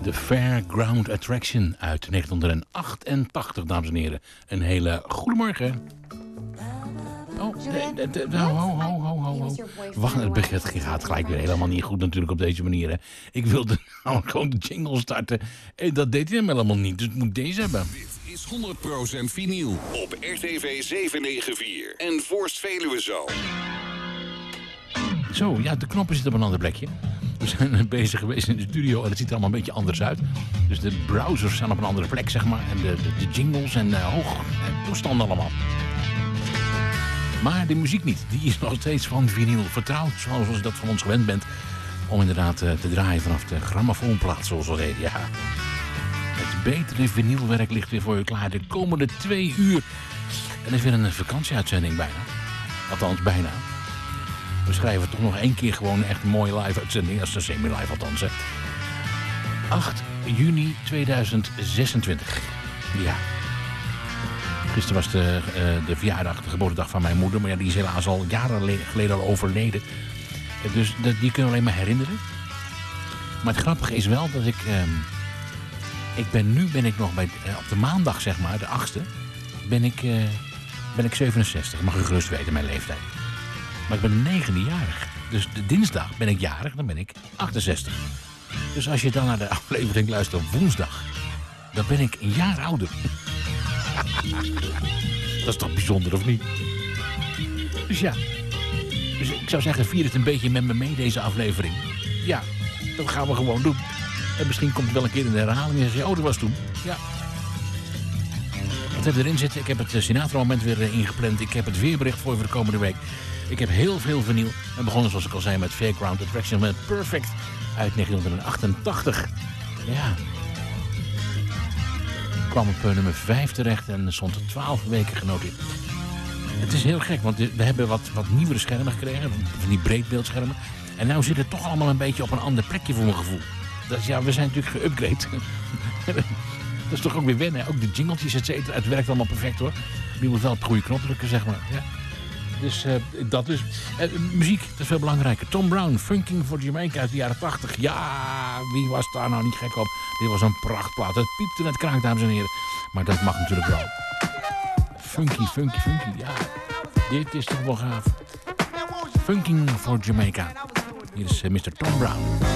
The Fairground Attraction uit 1988, dames en heren. Een hele goedemorgen. Oh, ho. Wacht, het gaat gelijk weer helemaal niet goed natuurlijk op deze manier. Hè. Ik wilde nou gewoon de jingle starten. En dat deed hij hem helemaal niet, dus ik moet deze hebben. Dit is 100% vinyl op RTV 794 en Voorst Veluwe Zoom. Zo, ja, de knoppen zitten op een ander plekje. We zijn bezig geweest in de studio en het ziet er allemaal een beetje anders uit. Dus de browsers staan op een andere plek, zeg maar. En de jingles en hoog toestanden allemaal. Maar de muziek niet. Die is nog steeds van vinyl vertrouwd. Zoals je dat van ons gewend bent. Om inderdaad te draaien vanaf de grammofoonplaat, zoals we deden. Ja. Het betere vinylwerk ligt weer voor je klaar de komende 2 uur. En er is weer een vakantieuitzending bijna. Althans, bijna. We schrijven toch nog 1 keer gewoon echt een mooie live-uitzending. Dat is een semi-live althans. Hè. 8 juni 2026. Ja. Gisteren was de verjaardag, de geboortedag van mijn moeder. Maar ja, die is helaas al jaren geleden al overleden. Dus die kunnen we alleen maar herinneren. Maar het grappige is wel dat nu ben ik nog bij, op de maandag, zeg maar, de 8e, ben ik 67. Mag u gerust weten, mijn leeftijd. Maar ik ben 9e-jarig. Dus de dinsdag ben ik jarig, dan ben ik 68. Dus als je dan naar de aflevering luistert op woensdag, dan ben ik een jaar ouder. Dat is toch bijzonder, of niet? Dus ja. Dus ik zou zeggen, vier het een beetje met me mee, deze aflevering. Ja, dat gaan we gewoon doen. En misschien komt het wel een keer in de herhaling en zeg je, oh, dat was toen. Ja. Wat heb erin zitten? Ik heb het Sinatra-moment weer ingepland. Ik heb het weerbericht voor de komende week. Ik heb heel veel vinyl. En begonnen, zoals ik al zei, met Fairground Attraction met Perfect uit 1988. Ja. Ik kwam op nummer 5 terecht en stond er 12 weken genoteerd. Het is heel gek, want we hebben wat nieuwere schermen gekregen. Van die breedbeeldschermen. En nou zit het toch allemaal een beetje op een ander plekje voor mijn gevoel. Dat is, ja, we zijn natuurlijk geüpgrade. Dat is toch ook weer wennen. Ook de jingletjes, et cetera. Het werkt allemaal perfect, hoor. Je moet wel op de goede knop drukken, zeg maar. Ja. Dus dat dus. Muziek, dat is veel belangrijker. Tom Brown, Funking for Jamaica uit de jaren 80. Ja, wie was daar nou niet gek op? Dit was een prachtplaat. Het piepte en het kraakt, dames en heren. Maar dat mag natuurlijk wel. Funky. Ja, dit is toch wel gaaf. Funking for Jamaica. Hier is Mr. Tom Brown.